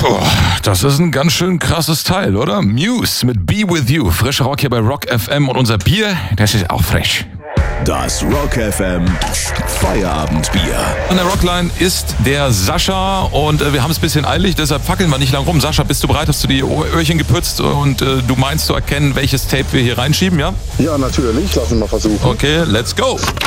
Oh, das ist ein ganz schön krasses Teil, oder? Muse mit Be With You. Frischer Rock hier bei Rock FM. Und unser Bier, das ist auch frisch. Das Rock FM Feierabendbier. An der Rockline ist der Sascha und wir haben es ein bisschen eilig, deshalb fackeln wir nicht lang rum. Sascha, bist du bereit? Hast du die Öhrchen geputzt und du meinst zu erkennen, welches Tape wir hier reinschieben, ja? Ja, natürlich. Lass uns mal versuchen. Okay, let's go.